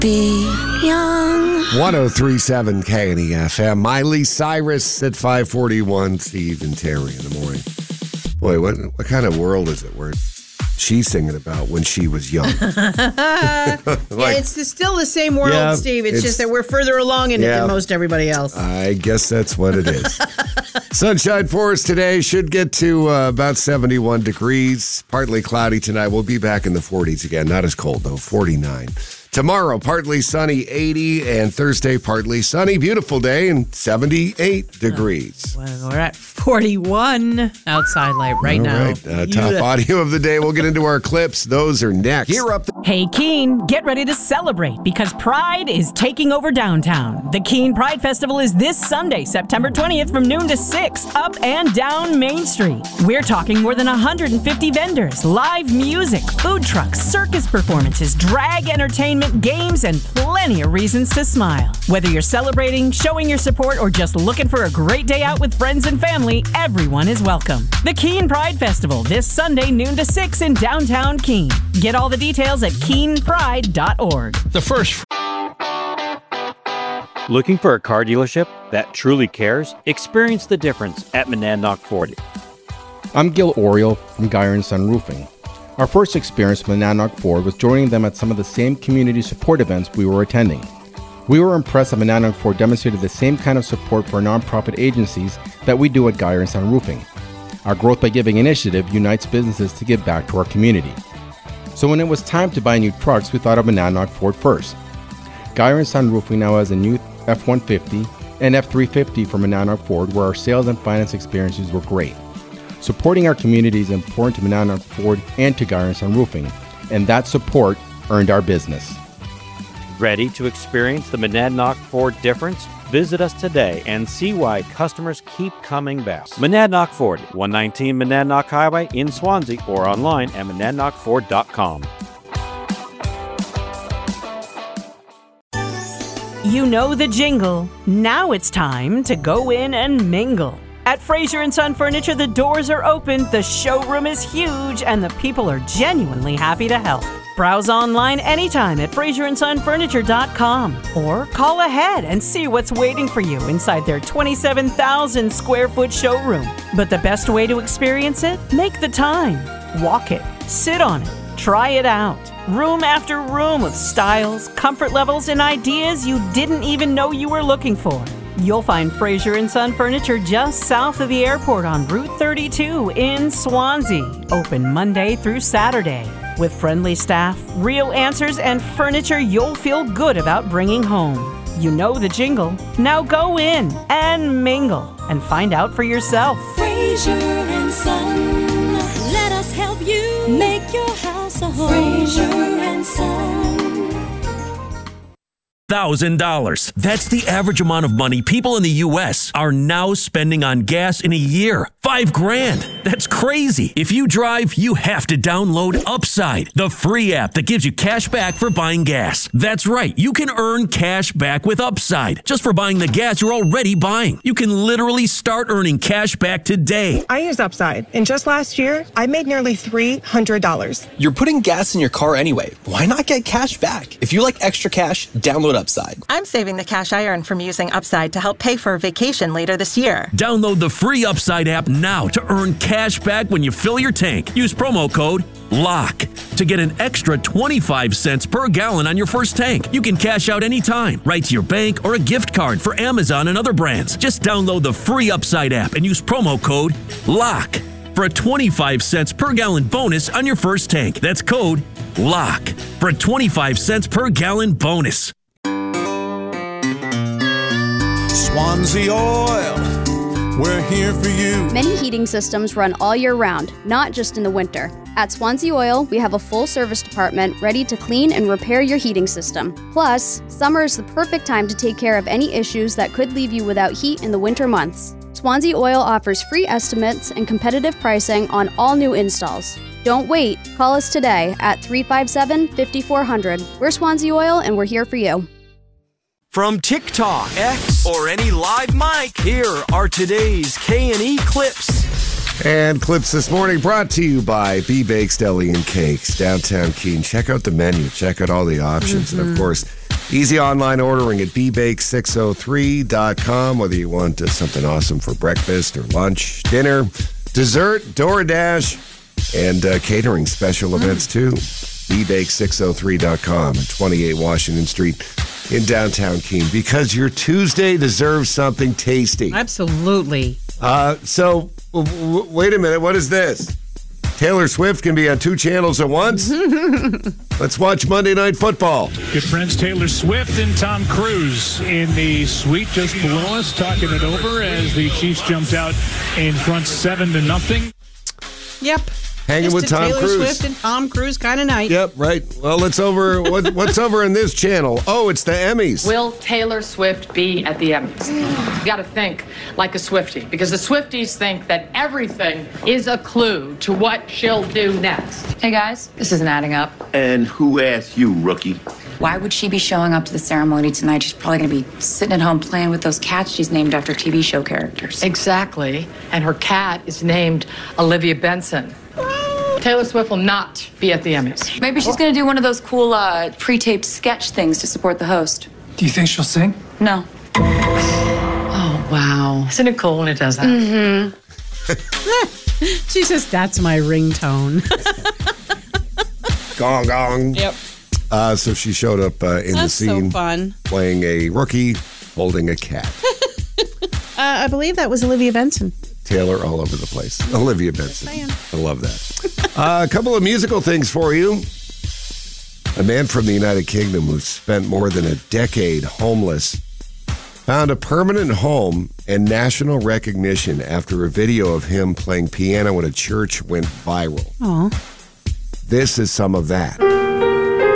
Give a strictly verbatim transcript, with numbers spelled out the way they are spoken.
Be young. one oh three point seven K N E F M. Miley Cyrus at five forty-one. Steve and Terry in the morning. Boy, what what kind of world is it where she's singing about when she was young? Like, yeah, it's the, still the same world, yeah, Steve. It's, it's just that we're further along in yeah, it than most everybody else. I guess that's what it is. Sunshine for us today. Should get to uh, about seventy-one degrees. Partly cloudy tonight. We'll be back in the forties again. Not as cold, though. forty-nine. Tomorrow, partly sunny, eighty, and Thursday, partly sunny, beautiful day, and seventy-eight degrees. Well, we're at forty-one outside light right All now. right, uh, top audio of the day. We'll get into our clips. Those are next. Gear up. Hey, Keene, get ready to celebrate because Pride is taking over downtown. The Keene Pride Festival is this Sunday, September twentieth from noon to six, up and down Main Street. We're talking more than one hundred fifty vendors, live music, food trucks, circus performances, drag entertainment, games, and plenty of reasons to smile. Whether you're celebrating, showing your support, or just looking for a great day out with friends and family, everyone is welcome. The Keene Pride Festival, this Sunday, noon to six in downtown Keene. Get all the details at keene pride dot org. The first. Looking for a car dealership that truly cares? Experience the difference at Monadnock Ford. I'm Gil Oriole from Geyer and Son Roofing. Our first experience with Monadnock Ford was joining them at some of the same community support events we were attending. We were impressed that Monadnock Ford demonstrated the same kind of support for nonprofit agencies that we do at Geyer and Son Roofing. Our Growth by Giving initiative unites businesses to give back to our community. So when it was time to buy new trucks, we thought of Monadnock Ford first. Geyer and Son Roofing now has a new F one fifty and F three fifty from Monadnock Ford, where our sales and finance experiences were great. Supporting our community is important to Monadnock Ford and to Geyer and Son Roofing, and that support earned our business. Ready to experience the Monadnock Ford difference? Visit us today and see why customers keep coming back. Monadnock Ford, one nineteen Monadnock Highway in Swansea, or online at monadnock ford dot com. You know the jingle. Now it's time to go in and mingle. At Fraser and Son Furniture, the doors are open, the showroom is huge, and the people are genuinely happy to help. Browse online anytime at fraser and son furniture dot com or call ahead and see what's waiting for you inside their twenty-seven thousand square foot showroom. But the best way to experience it? Make the time. Walk it. Sit on it. Try it out. Room after room of styles, comfort levels, and ideas you didn't even know you were looking for. You'll find Fraser and Son Furniture just south of the airport on Route thirty-two in Swansea. Open Monday through Saturday. With friendly staff, real answers, and furniture you'll feel good about bringing home. You know the jingle. Now go in and mingle and find out for yourself. Fraser and Son, let us help you make your house a home. Fraser and Son. one thousand dollars. That's the average amount of money people in the U S are now spending on gas in a year. Five grand. That's crazy. If you drive, you have to download Upside, the free app that gives you cash back for buying gas. That's right. You can earn cash back with Upside just for buying the gas you're already buying. You can literally start earning cash back today. I use Upside, and just last year, I made nearly three hundred dollars. You're putting gas in your car anyway. Why not get cash back? If you like extra cash, download Upside. I'm saving the cash I earn from using Upside to help pay for a vacation later this year. Download the free Upside app now to earn cash back when you fill your tank. Use promo code LOCK to get an extra twenty-five cents per gallon on your first tank. You can cash out anytime, right to your bank or a gift card for Amazon and other brands. Just download the free Upside app and use promo code LOCK for a twenty-five cents per gallon bonus on your first tank. That's code LOCK for a twenty-five cents per gallon bonus. Swansea Oil, we're here for you. Many heating systems run all year round, not just in the winter. At Swansea Oil, we have a full service department ready to clean and repair your heating system. Plus, summer is the perfect time to take care of any issues that could leave you without heat in the winter months. Swansea Oil offers free estimates and competitive pricing on all new installs. Don't wait. Call us today at three five seven, five four zero zero. We're Swansea Oil, and we're here for you. From TikTok, X, or any live mic, here are today's K and E clips. And clips this morning brought to you by B-Bakes Deli and Cakes, downtown Keene. Check out the menu. Check out all the options. Mm-hmm. And, of course, Easy online ordering at b bake six oh three dot com, whether you want uh, something awesome for breakfast or lunch, dinner, dessert, DoorDash, and uh, catering special events too. b bake six oh three dot com at twenty-eight Washington Street in downtown Keene, because your Tuesday deserves something tasty. Absolutely. Uh, so, w- w- wait a minute. What is this? Taylor Swift can be on two channels at once? Let's watch Monday Night Football. Good friends Taylor Swift and Tom Cruise in the suite just below us, talking it over as the Chiefs jumped out in front seven to nothing. Yep. Hanging Just with a Tom Taylor Cruise. Swift and Tom Cruise kind of night. Yep, right. Well, it's over. What, what's over in this channel? Oh, it's the Emmys. Will Taylor Swift be at the Emmys? You got to think like a Swiftie, because the Swifties think that everything is a clue to what she'll do next. Hey guys, this isn't adding up. And who asked you, rookie? Why would she be showing up to the ceremony tonight? She's probably going to be sitting at home playing with those cats she's named after T V show characters. Exactly. And her cat is named Olivia Benson. Taylor Swift will not be at the Emmys. Maybe she's going to do one of those cool uh, pre-taped sketch things to support the host. Do you think she'll sing? No. Oh, wow. Isn't it cool when it does that? Mm-hmm. She says, that's my ringtone. Gong, gong. Yep. Uh, so she showed up uh, in That's the scene so fun. playing a rookie holding a cat. uh, I believe that was Olivia Benson. Taylor all over the place. Olivia Benson. I love that. Uh, a couple of musical things for you. A man from the United Kingdom who spent more than a decade homeless found a permanent home and national recognition after a video of him playing piano in a church went viral. Aw. This is some of that.